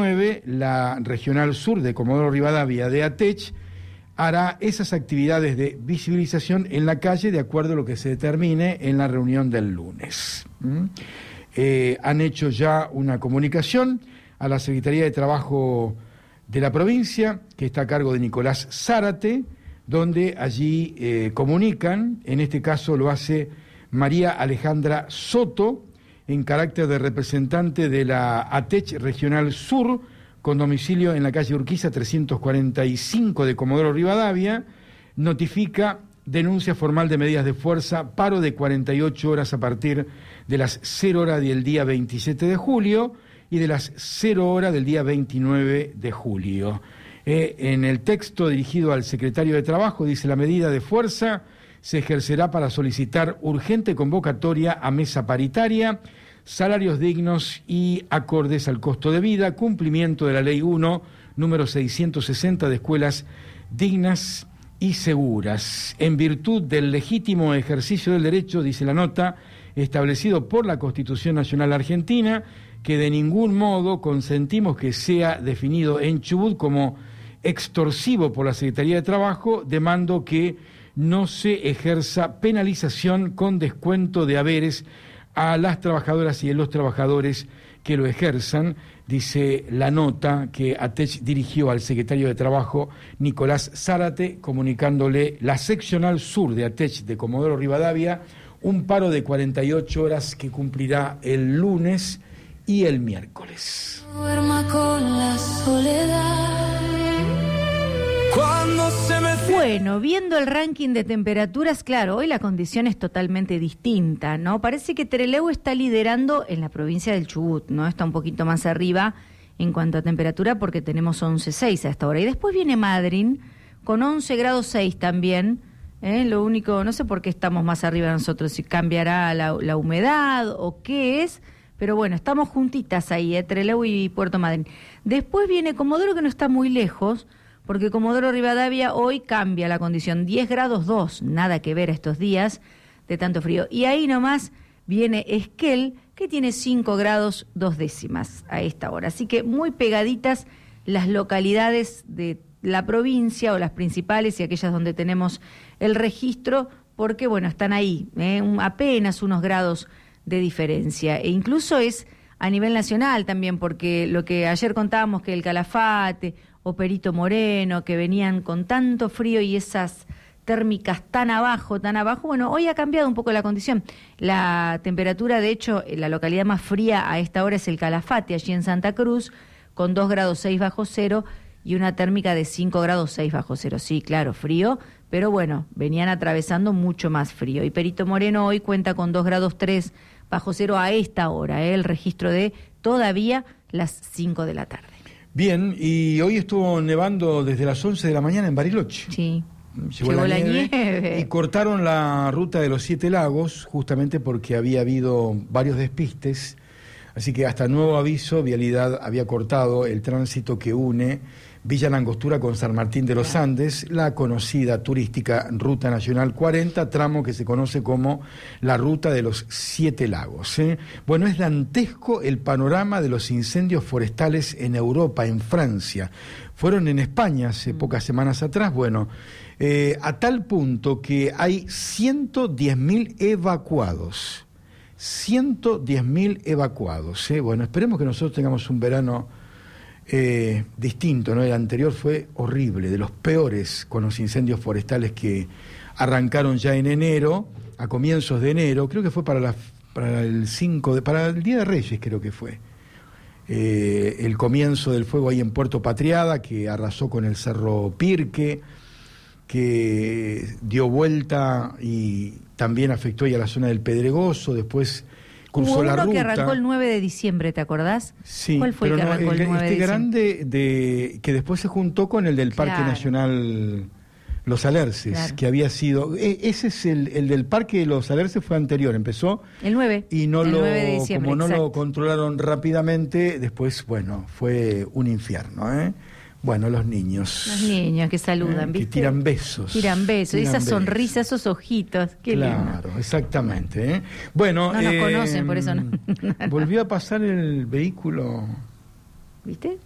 29, la Regional Sur de Comodoro Rivadavia de ATECH hará esas actividades de visibilización en la calle de acuerdo a lo que se determine en la reunión del lunes. Han hecho ya una comunicación a la Secretaría de Trabajo de la provincia, que está a cargo de Nicolás Zárate, donde allí comunican, en este caso lo hace María Alejandra Soto, en carácter de representante de la ATECH Regional Sur, con domicilio en la calle Urquiza 345 de Comodoro Rivadavia, notifica denuncia formal de medidas de fuerza, paro de 48 horas a partir de las 0 horas del día 27 de julio y de las 0 horas del día 29 de julio. En el texto dirigido al secretario de Trabajo dice: la medida de fuerza se ejercerá para solicitar urgente convocatoria a mesa paritaria, salarios dignos y acordes al costo de vida, cumplimiento de la Ley 1, número 660 de escuelas dignas y seguras, en virtud del legítimo ejercicio del derecho, dice la nota, establecido por la Constitución Nacional Argentina, que de ningún modo consentimos que sea definido en Chubut como extorsivo por la Secretaría de Trabajo, demando que no se ejerza penalización con descuento de haberes a las trabajadoras y a los trabajadores que lo ejerzan, dice la nota que ATECH dirigió al secretario de Trabajo, Nicolás Zárate, comunicándole la seccional sur de ATECH de Comodoro Rivadavia, un paro de 48 horas que cumplirá el lunes y el miércoles. Duerma con la soledad. Bueno, viendo el ranking de temperaturas, claro, hoy la condición es totalmente distinta, ¿no? Parece que Trelew está liderando en la provincia del Chubut, ¿no? Está un poquito más arriba en cuanto a temperatura porque tenemos 11,6 a esta hora. Y después viene Madryn con 11 grados 6 también, Lo único, no sé por qué estamos más arriba nosotros, si cambiará la humedad o qué es, pero bueno, estamos juntitas ahí, Trelew y Puerto Madryn. Después viene Comodoro, que no está muy lejos, porque Comodoro Rivadavia hoy cambia la condición, 10 grados 2, nada que ver a estos días de tanto frío. Y ahí nomás viene Esquel, que tiene 5 grados 2 décimas a esta hora. Así que muy pegaditas las localidades de la provincia o las principales y aquellas donde tenemos el registro, porque bueno, están ahí, apenas unos grados de diferencia. E incluso es a nivel nacional también, porque lo que ayer contábamos, que el Calafate o Perito Moreno, que venían con tanto frío y esas térmicas tan abajo, bueno, hoy ha cambiado un poco la condición. La temperatura, de hecho, la localidad más fría a esta hora es el Calafate, allí en Santa Cruz, con 2 grados 6 bajo cero y una térmica de 5 grados 6 bajo cero. Sí, claro, frío, pero bueno, venían atravesando mucho más frío. Y Perito Moreno hoy cuenta con 2 grados 3 bajo cero a esta hora, el registro de todavía las 5 de la tarde. Bien, y hoy estuvo nevando desde las 11 de la mañana en Bariloche. Sí. Llegó la nieve y cortaron la ruta de los 7 lagos, justamente porque había habido varios despistes, así que hasta nuevo aviso, Vialidad había cortado el tránsito que une Villa Langostura con San Martín de los Andes, la conocida turística Ruta Nacional 40, tramo que se conoce como la Ruta de los 7 Lagos. Bueno, es dantesco el panorama de los incendios forestales en Europa, en Francia. Fueron en España hace pocas semanas atrás, bueno, a tal punto que hay 110.000 evacuados. 110.000 evacuados. Bueno, esperemos que nosotros tengamos un verano distinto, ¿no? El anterior fue horrible, de los peores, con los incendios forestales que arrancaron ya en enero, a comienzos de enero, creo que fue para el Día de Reyes, creo que fue. El comienzo del fuego ahí en Puerto Patriada, que arrasó con el Cerro Pirque, que dio vuelta y también afectó ya la zona del Pedregoso, después cruzó la ruta. Que arrancó el 9 de diciembre, ¿te acordás? Sí, ¿cuál fue el que arrancó el 9 de diciembre? Grande que después se juntó con el del Parque Nacional Los Alerces, que había sido... ese es el del Parque de Los Alerces, fue anterior, empezó... El 9, y el 9 de diciembre, como no lo controlaron rápidamente, después, bueno, fue un infierno, Bueno, los niños. Los niños que saludan, ¿viste? Que tiran besos. Tiran besos, esa sonrisa, esos ojitos, qué lindo. Claro, exactamente. Bueno, no nos conocen, por eso no. Volvió a pasar el vehículo... ¿Viste?